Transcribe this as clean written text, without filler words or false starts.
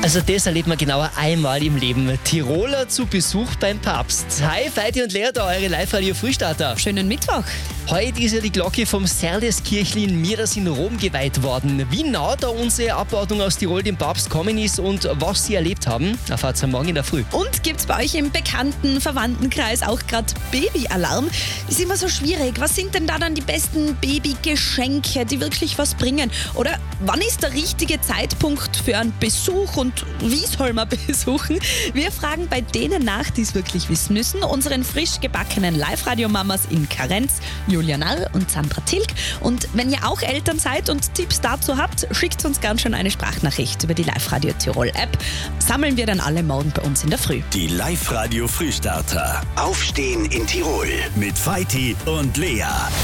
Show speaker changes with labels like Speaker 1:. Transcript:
Speaker 1: Also das erlebt man genauer einmal im Leben. Tiroler zu Besuch beim Papst. Hi, Feiti und Lea, da eure Live-Radio-Frühstarter.
Speaker 2: Schönen Mittwoch.
Speaker 1: Heute ist ja die Glocke vom Serleskirchli in Miras in Rom geweiht worden. Wie nah da unsere Abordnung aus Tirol dem Papst gekommen ist und was sie erlebt haben, erfahrt ihr morgen in der Früh.
Speaker 2: Und gibt's bei euch im bekannten Verwandtenkreis auch gerade Babyalarm? Ist immer so schwierig. Was sind denn da dann die besten Babygeschenke, die wirklich was bringen? Oder wann ist der richtige Zeitpunkt für einen Besuch und wie soll man besuchen? Wir fragen bei denen nach, die es wirklich wissen müssen. Unseren frisch gebackenen Live-Radio-Mamas in Karenz, Julia Narr und Sandra Tilg. Und wenn ihr auch Eltern seid und Tipps dazu habt, schickt uns ganz schön eine Sprachnachricht über die Live-Radio Tirol-App. Sammeln wir dann alle morgen bei uns in der Früh.
Speaker 3: Die Live-Radio Frühstarter. Aufstehen in Tirol mit Feiti und Lea.